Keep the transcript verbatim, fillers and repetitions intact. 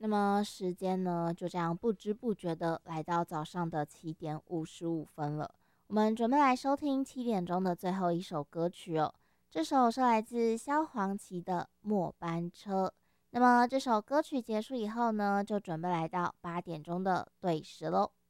那么时间呢，就这样不知不觉的来到早上的七点五十五分了。我们准备来收听七点钟的最后一首歌曲哦。这首是来自萧煌奇的《末班车》。那么这首歌曲结束以后呢，就准备来到八点钟的对时喽。